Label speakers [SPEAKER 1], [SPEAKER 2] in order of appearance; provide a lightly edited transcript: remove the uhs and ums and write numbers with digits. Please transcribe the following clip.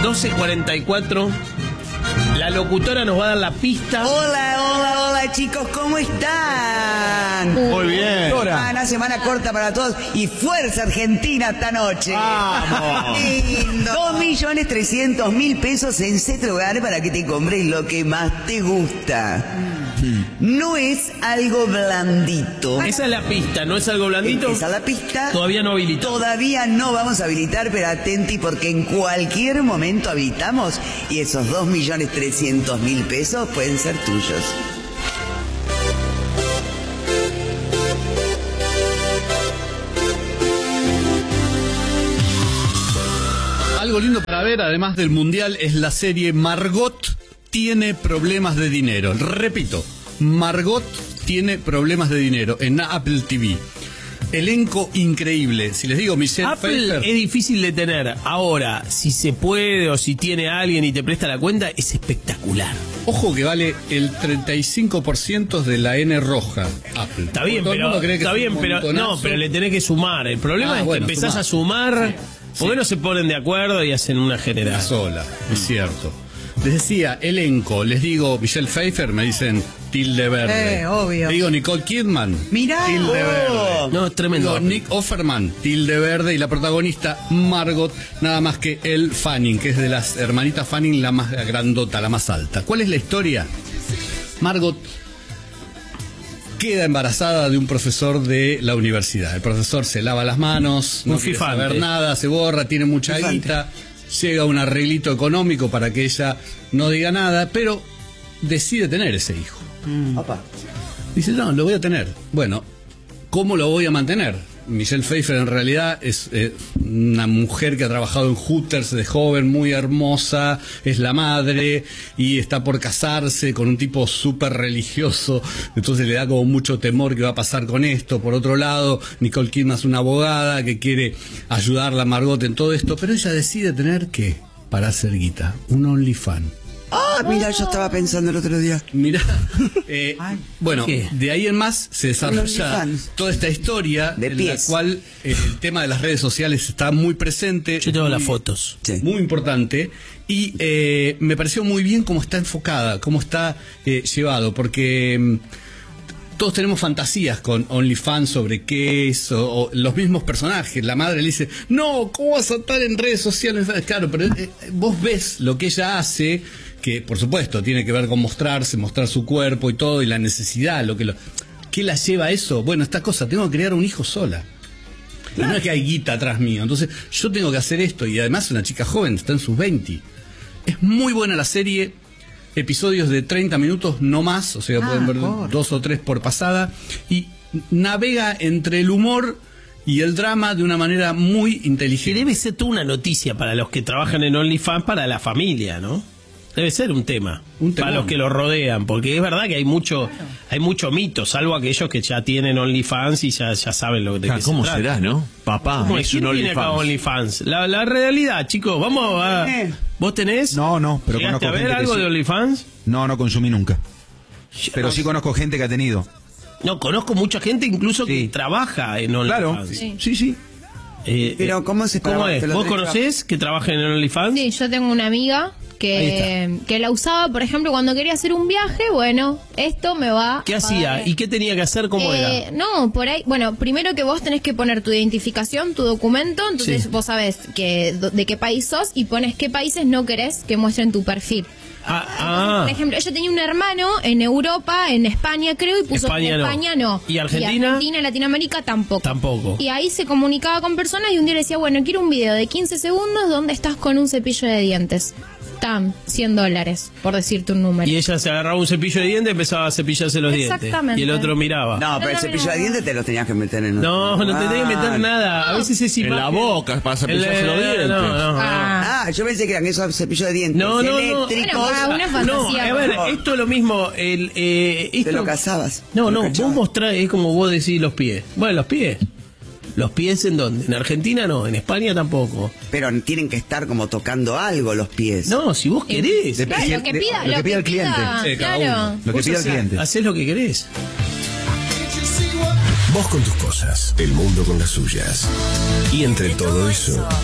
[SPEAKER 1] 12:44. La locutora nos va a dar la pista.
[SPEAKER 2] Hola chicos, ¿cómo están?
[SPEAKER 3] Muy bien.
[SPEAKER 2] Semana corta para todos y fuerza Argentina esta noche.
[SPEAKER 3] ¡Vamos!
[SPEAKER 2] Lindo. 2.300.000 pesos en 7 lugares para que te compres lo que más te gusta. No es algo blandito.
[SPEAKER 1] Esa es la pista, ¿no es algo blandito?
[SPEAKER 2] Esa es la pista.
[SPEAKER 1] Todavía no habilitamos.
[SPEAKER 2] Todavía no vamos a habilitar, pero atenti porque en cualquier momento habilitamos y esos 2.300.000 pesos pueden ser tuyos.
[SPEAKER 3] Algo lindo para ver, además del Mundial, es la serie Margot tiene problemas de dinero. Repito, Margot tiene problemas de dinero en Apple TV. Elenco increíble. Si les digo Michelle
[SPEAKER 1] Apple
[SPEAKER 3] Pfeiffer,
[SPEAKER 1] es difícil de tener. Ahora, si se puede o si tiene alguien y te presta la cuenta, es espectacular.
[SPEAKER 3] ojo que vale el 35% de la N roja Apple.
[SPEAKER 1] Está bien,
[SPEAKER 3] Todo el
[SPEAKER 1] pero
[SPEAKER 3] mundo cree que
[SPEAKER 1] está
[SPEAKER 3] es un
[SPEAKER 1] bien, pero
[SPEAKER 3] montonazo.
[SPEAKER 1] no, pero le tenés que sumar. El problema es que empezás
[SPEAKER 3] sumar.
[SPEAKER 1] a sumar.
[SPEAKER 3] Sí.
[SPEAKER 1] ¿Por qué no se ponen de acuerdo y hacen una general?
[SPEAKER 3] Sola, es cierto. Les decía, elenco, les digo Michelle Pfeiffer, me dicen tilde verde.
[SPEAKER 2] Obvio.
[SPEAKER 3] Le digo Nicole Kidman,
[SPEAKER 2] Mirá.
[SPEAKER 3] tilde verde.
[SPEAKER 1] No, es tremendo.
[SPEAKER 3] Digo Nick Offerman, tilde verde, y la protagonista Margot, nada más que Elle Fanning, que es de las hermanitas Fanning la más grandota, la más alta. ¿Cuál es la historia? Margot queda embarazada de un profesor de la universidad. El profesor se lava las manos, no quiere saber nada, se borra, tiene mucha guita. Llega a un arreglito económico para que ella no diga nada, pero decide tener ese hijo. Dice, no, lo voy a tener. Bueno, ¿cómo lo voy a mantener? Michelle Pfeiffer en realidad es una mujer que ha trabajado en Hooters de joven, muy hermosa, es la madre y está por casarse con un tipo súper religioso, entonces le da como mucho temor que va a pasar con esto. Por otro lado, Nicole Kidman es una abogada que quiere ayudarla a Margot en todo esto, pero ella decide tener que, para hacer guita, un OnlyFans.
[SPEAKER 2] Mira, yo estaba pensando el otro día.
[SPEAKER 3] Mira, bueno,
[SPEAKER 1] ¿qué?
[SPEAKER 3] de ahí en más se desarrolla toda esta historia
[SPEAKER 2] De
[SPEAKER 3] en
[SPEAKER 2] pies.
[SPEAKER 3] la cual el tema de las redes sociales está muy presente.
[SPEAKER 1] Yo tengo las fotos.
[SPEAKER 2] Sí.
[SPEAKER 3] Muy importante. Y me pareció muy bien cómo está enfocada, cómo está llevado, porque todos tenemos fantasías con OnlyFans sobre qué es, o los mismos personajes. La madre le dice, no, ¿cómo vas a estar en redes sociales? Claro, pero vos ves lo que ella hace, que por supuesto tiene que ver con mostrarse, mostrar su cuerpo y todo, y la necesidad, ¿qué la lleva a eso? Bueno, esta cosa, tengo que criar un hijo sola. Y no es que hay guita atrás mío, entonces yo tengo que hacer esto, y además es una chica joven, está en sus 20. Es muy buena la serie. Episodios de 30 minutos, no más, o sea, pueden ver 2 o 3 por pasada, y navega entre el humor y el drama de una manera muy
[SPEAKER 1] Que
[SPEAKER 3] inteligente.
[SPEAKER 1] debe ser toda una noticia para los que trabajan en OnlyFans, para la familia, ¿no? Debe ser un tema para los que lo rodean, porque es verdad que hay mucho mito, salvo aquellos que ya tienen OnlyFans y ya saben lo de qué
[SPEAKER 4] ¿Cómo
[SPEAKER 1] se trata.
[SPEAKER 4] será, no? Papá,
[SPEAKER 1] ¿Cómo
[SPEAKER 4] es
[SPEAKER 1] es? ¿Quién
[SPEAKER 4] un
[SPEAKER 1] tiene acá
[SPEAKER 4] OnlyFans.
[SPEAKER 1] OnlyFans? La realidad, chicos, vamos a... ¿Vos tenés?
[SPEAKER 5] No, pero
[SPEAKER 1] ¿Llegaste
[SPEAKER 5] conozco
[SPEAKER 1] a ver
[SPEAKER 5] gente que
[SPEAKER 1] algo
[SPEAKER 5] sí.
[SPEAKER 1] de OnlyFans?
[SPEAKER 5] No consumí nunca. Pero sí conozco gente que ha tenido.
[SPEAKER 1] No, conozco mucha gente incluso que
[SPEAKER 5] Sí.
[SPEAKER 1] trabaja en
[SPEAKER 5] Claro,
[SPEAKER 1] OnlyFans.
[SPEAKER 5] sí.
[SPEAKER 2] Pero ¿cómo se
[SPEAKER 1] ¿Cómo es?
[SPEAKER 2] te lo
[SPEAKER 1] ¿Vos
[SPEAKER 2] tenés que-
[SPEAKER 1] conocés que trabaja en OnlyFans?
[SPEAKER 6] Sí, yo tengo una amiga que la usaba, por ejemplo, cuando quería hacer un viaje. Bueno, esto me va
[SPEAKER 1] ¿Qué
[SPEAKER 6] a
[SPEAKER 1] hacía?
[SPEAKER 6] pagar.
[SPEAKER 1] ¿Y qué tenía que hacer? ¿Cómo era?
[SPEAKER 6] No, por ahí, bueno, primero que vos tenés que poner tu identificación, tu documento, entonces
[SPEAKER 1] Sí.
[SPEAKER 6] vos sabés de qué país sos y pones qué países no querés que muestren tu perfil. Por ejemplo, ella tenía un hermano en Europa, en España creo, y puso
[SPEAKER 1] España no.
[SPEAKER 6] España no.
[SPEAKER 1] ¿Y Argentina?
[SPEAKER 6] Y Argentina, Latinoamérica tampoco.
[SPEAKER 1] Tampoco.
[SPEAKER 6] Y ahí se comunicaba con personas y un día le decía, bueno, quiero un video de 15 segundos donde estás con un cepillo de dientes. Tam, $100, por decirte un número.
[SPEAKER 1] Y ella se agarraba un cepillo de dientes y empezaba a cepillarse los dientes.
[SPEAKER 6] Exactamente.
[SPEAKER 1] Y el otro miraba.
[SPEAKER 2] No, pero el cepillo de dientes te lo tenías que meter en
[SPEAKER 1] No te tenés que meter nada. A veces es
[SPEAKER 4] En la
[SPEAKER 1] imagen.
[SPEAKER 4] boca para cepillarse los dientes.
[SPEAKER 6] Ah,
[SPEAKER 2] Yo pensé que eran esos cepillos de dientes
[SPEAKER 1] No.
[SPEAKER 2] eléctricos.
[SPEAKER 6] Bueno, una
[SPEAKER 1] No,
[SPEAKER 6] fantasía.
[SPEAKER 1] a ver, esto es lo mismo.
[SPEAKER 2] Te lo casabas.
[SPEAKER 1] No,
[SPEAKER 2] Te lo
[SPEAKER 1] vos
[SPEAKER 2] cachabas.
[SPEAKER 1] mostrás, es como vos decís los pies. Bueno, los pies. ¿Los pies en dónde? En Argentina no, en España tampoco.
[SPEAKER 2] Pero tienen que estar como tocando algo los pies.
[SPEAKER 1] No, si vos querés.
[SPEAKER 6] Claro, lo que pida,
[SPEAKER 5] lo que pida el cliente.
[SPEAKER 3] Sí, cada
[SPEAKER 6] claro.
[SPEAKER 3] uno.
[SPEAKER 5] Lo que
[SPEAKER 1] Vos
[SPEAKER 5] pida el
[SPEAKER 1] hacés-
[SPEAKER 5] cliente.
[SPEAKER 1] Hacés lo que querés.
[SPEAKER 7] Vos con tus cosas, el mundo con las suyas. Y entre todo eso,